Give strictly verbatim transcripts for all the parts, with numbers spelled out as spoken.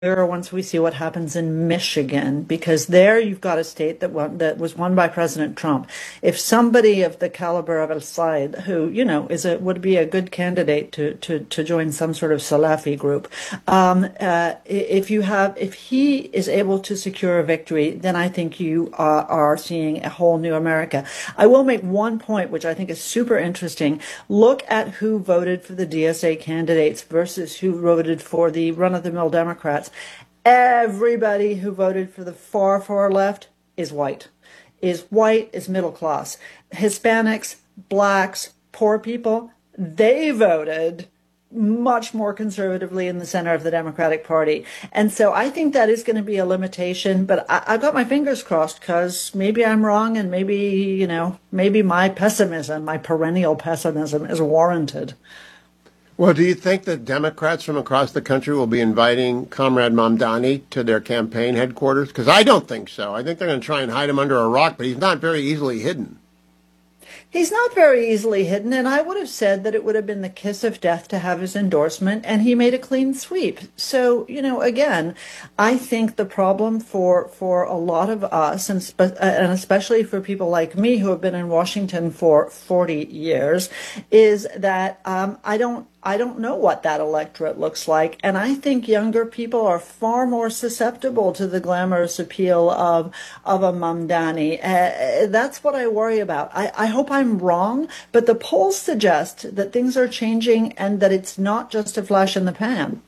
once we see what happens in Michigan, because there you've got a state that won, that was won by President Trump. If somebody of the caliber of El-Sayed, who, you know, is a, would be a good candidate to, to, to join some sort of Salafi group, um, uh, if you have, if he is able to secure a victory, then I think you uh, are seeing a whole new America. I will make one point, which I think is super interesting. Look at who voted for the D S A candidates versus who voted for the run-of-the-mill Democrats. Everybody who voted for the far, far left is white, is white, is middle class. Hispanics, blacks, poor people, they voted much more conservatively in the center of the Democratic Party. And so I think that is going to be a limitation, but I, I've got my fingers crossed because maybe I'm wrong and maybe, you know, maybe my pessimism, my perennial pessimism is warranted. Well, do you think that Democrats from across the country will be inviting Comrade Mamdani to their campaign headquarters? Because I don't think so. I think they're going to try and hide him under a rock, but he's not very easily hidden. He's not very easily hidden, and I would have said that it would have been the kiss of death to have his endorsement, and he made a clean sweep. So, you know, again, I think the problem for for a lot of us, and, spe- and especially for people like me who have been in Washington for forty years, is that um, I don't I don't know what that electorate looks like, and I think younger people are far more susceptible to the glamorous appeal of of a Mamdani. Uh, that's what I worry about. I, I hope I'm wrong, but the polls suggest that things are changing and that it's not just a flash in the pan.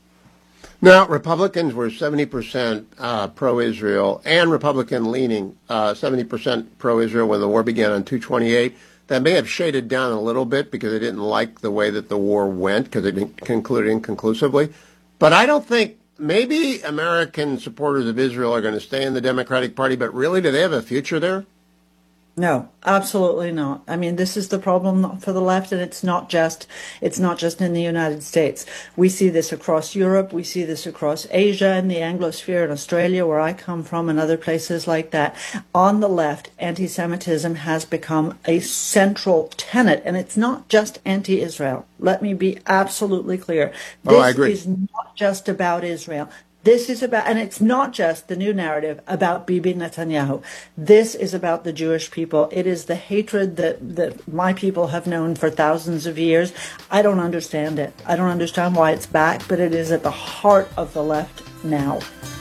Now, Republicans were seventy percent uh, pro-Israel and Republican-leaning, uh, seventy percent pro-Israel when the war began on two twenty-eight. That may have shaded down a little bit because they didn't like the way that the war went because it didn't conclude inconclusively. But I don't think maybe American supporters of Israel are going to stay in the Democratic Party, but really, do they have a future there? No, absolutely not. I mean, this is the problem for the left, and it's not just it's not just in the United States. We see this across Europe. We see this across Asia and the Anglosphere in Australia, where I come from, and other places like that. On the left, anti-Semitism has become a central tenet, and it's not just anti-Israel. Let me be absolutely clear. This oh, I agree. is not just about Israel. This is about, and it's not just the new narrative about Bibi Netanyahu. This is about the Jewish people. It is the hatred that, that my people have known for thousands of years. I don't understand it. I don't understand why it's back, but it is at the heart of the left now.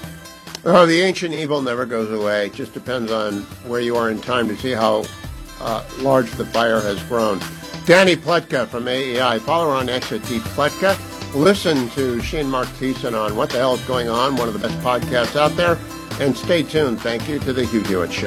Oh, the ancient evil never goes away. It just depends on where you are in time to see how uh, large the fire has grown. Danny Pletka from A E I. Follow her on X at T Pletka. Listen to Shane Mark Thiessen on What the Hell is Going On, one of the best podcasts out there. And stay tuned. Thank you to The Hugh Hewitt Show.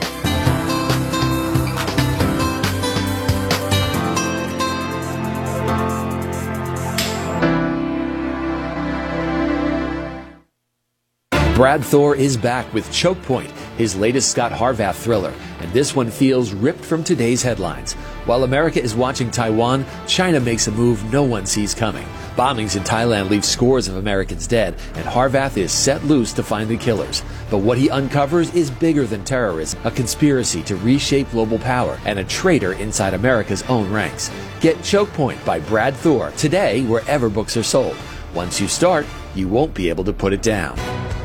Brad Thor is back with Choke Point, his latest Scott Harvath thriller, and this one feels ripped from today's headlines. While America is watching Taiwan, China makes a move no one sees coming. Bombings in Thailand leave scores of Americans dead, and Harvath is set loose to find the killers. But what he uncovers is bigger than terrorism, a conspiracy to reshape global power, and a traitor inside America's own ranks. Get Choke Point by Brad Thor today wherever books are sold. Once you start, you won't be able to put it down.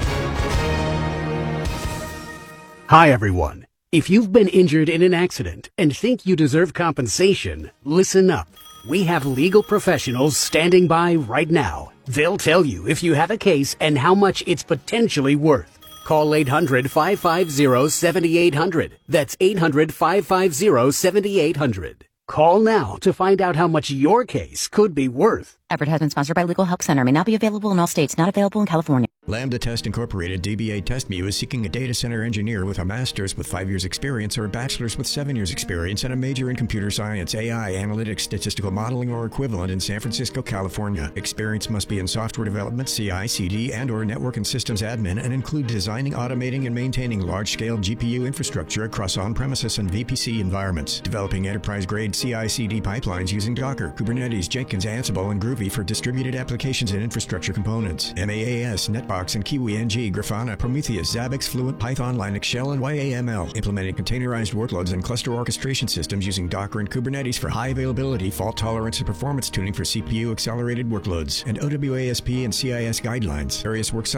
Hi, everyone. If you've been injured in an accident and think you deserve compensation, listen up. We have legal professionals standing by right now. They'll tell you if you have a case and how much it's potentially worth. Call eight hundred, five five zero, seven eight zero zero. That's eight hundred, five five zero, seven eight zero zero. Call now to find out how much your case could be worth. Advertisement sponsored by Legal Help Center. May not be available in all states. Not available in California. Lambda Test Incorporated, D B A TestMu, is seeking a data center engineer with a master's with five years experience or a bachelor's with seven years experience and a major in computer science, A I, analytics, statistical modeling, or equivalent in San Francisco, California. Experience must be in software development, C I, C D, and or network and systems admin, and include designing, automating, and maintaining large-scale G P U infrastructure across on-premises and V P C environments, developing enterprise-grade C I C D pipelines using Docker, Kubernetes, Jenkins, Ansible, and Groovy for distributed applications and infrastructure components, M A A S, NetBox, Firefox, and Kiwi N G, Grafana, Prometheus, Zabbix, Fluent, Python, Linux, Shell, and Y A M L, implementing containerized workloads and cluster orchestration systems using Docker and Kubernetes for high availability, fault tolerance, and performance tuning for C P U accelerated workloads, and O W A S P and C I S guidelines. Various work